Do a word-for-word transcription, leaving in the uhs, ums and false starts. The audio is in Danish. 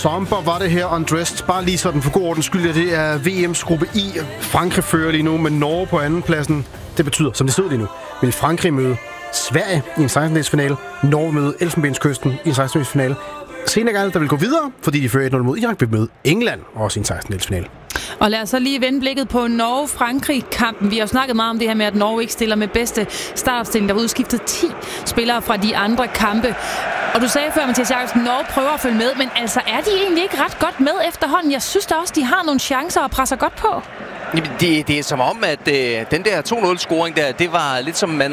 Somber var det her, Undressed. Bare lige sådan for god ordens skyld, det er V M's gruppe I. Frankrig fører lige nu med Norge på anden pladsen. Det betyder, som det stod lige nu, vil Frankrig møde Sverige i en sekstendedelsfinale. Norge møde Elfenbenskysten i en sekstendedelsfinale. Senegal, der vil gå videre, fordi de fører et nul mod Irak, vil møde England også i en sekstendedelsfinale. Og lad os så lige vende blikket på Norge-Frankrig-kampen. Vi har jo snakket meget om det her med, at Norge ikke stiller med bedste startopstilling. Der var udskiftet ti spillere fra de andre kampe. Og du sagde før, Mathias Jakobsen, Norge prøver at følge med, men altså er de egentlig ikke ret godt med efterhånden? Jeg synes da også, de har nogle chancer og presser godt på. Jamen, det, det er som om, at øh, den der to nul-scoring der, det var lidt som man